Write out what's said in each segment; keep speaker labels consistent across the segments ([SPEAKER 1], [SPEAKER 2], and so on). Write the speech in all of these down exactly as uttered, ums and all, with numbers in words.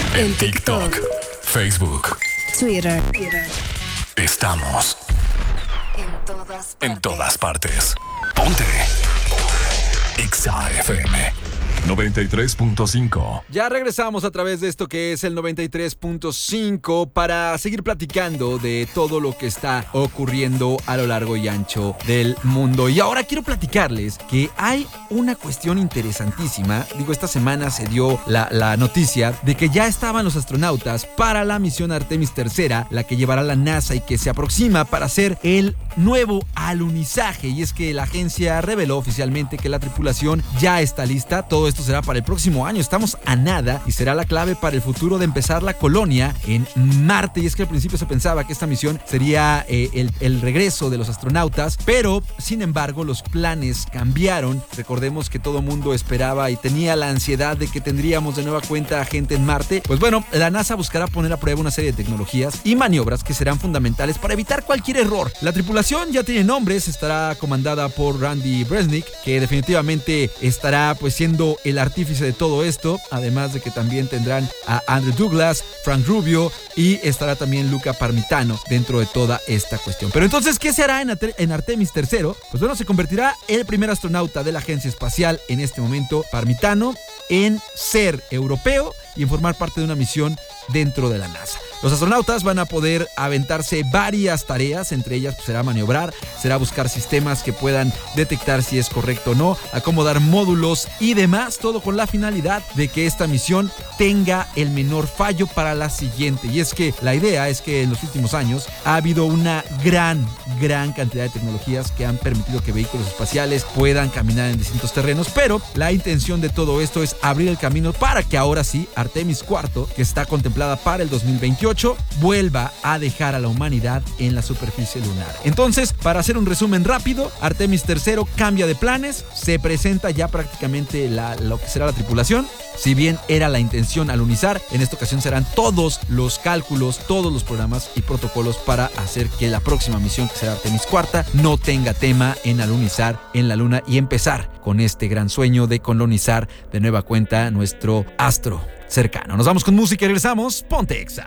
[SPEAKER 1] En TikTok, Facebook,
[SPEAKER 2] Twitter.
[SPEAKER 1] Estamos
[SPEAKER 2] En todas partes.
[SPEAKER 1] en todas partes. Ponte Exa F M noventa y tres punto cinco.
[SPEAKER 3] Ya regresamos a través de esto que es el noventa y tres punto cinco para seguir platicando de todo lo que está ocurriendo a lo largo y ancho del mundo. Y ahora quiero platicarles que hay una cuestión interesantísima. Digo, esta semana se dio la, la noticia de que ya estaban los astronautas para la misión Artemis tercera, la que llevará la NASA y que se aproxima para hacer el nuevo alunizaje. Y es que la agencia reveló oficialmente que la tripulación ya está lista. Todo esto será para el próximo año, estamos a nada y será la clave para el futuro de empezar la colonia en Marte. Y es que al principio se pensaba que esta misión sería eh, el, el regreso de los astronautas, pero sin embargo los planes cambiaron. Recordemos que todo mundo esperaba y tenía la ansiedad de que tendríamos de nueva cuenta gente en Marte. Pues bueno, la NASA buscará poner a prueba una serie de tecnologías y maniobras que serán fundamentales para evitar cualquier error. La tripulación ya tiene nombres, estará comandada por Randy Bresnik, que definitivamente estará pues siendo el artífice de todo esto, además de que también tendrán a Andrew Douglas, Frank Rubio y estará también Luca Parmitano dentro de toda esta cuestión. Pero entonces, ¿qué se hará en, Arte- en Artemis tercero? Pues bueno, se convertirá el primer astronauta de la agencia espacial en este momento, Parmitano, en ser europeo y en formar parte de una misión dentro de la NASA. Los astronautas van a poder aventarse varias tareas, entre ellas pues, será maniobrar, será buscar sistemas que puedan detectar si es correcto o no, acomodar módulos y demás, todo con la finalidad de que esta misión tenga el menor fallo para la siguiente. Y es que la idea es que en los últimos años ha habido una gran, gran cantidad de tecnologías que han permitido que vehículos espaciales puedan caminar en distintos terrenos, pero la intención de todo esto es abrir el camino para que ahora sí Artemis cuarto, que está contemplada para el dos mil veintiocho, vuelva a dejar a la humanidad en la superficie lunar. Entonces, para hacer un resumen rápido, Artemis tercero cambia de planes, se presenta ya prácticamente la, lo que será la tripulación. Si bien era la intención alunizar, en esta ocasión serán todos los cálculos, todos los programas y protocolos para hacer que la próxima misión, que será Artemis cuarta, no tenga tema en alunizar en la luna y empezar con este gran sueño de colonizar de nueva cuenta nuestro astro cercano. Nos vamos con música y regresamos. Ponte Exa.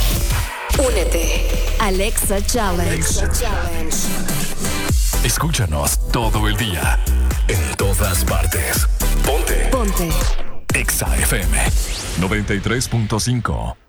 [SPEAKER 2] Únete. Alexa Challenge.
[SPEAKER 1] Alexa Challenge. Escúchanos todo el día, en todas partes. Ponte
[SPEAKER 2] Ponte.
[SPEAKER 1] Exa F M noventa y tres punto cinco.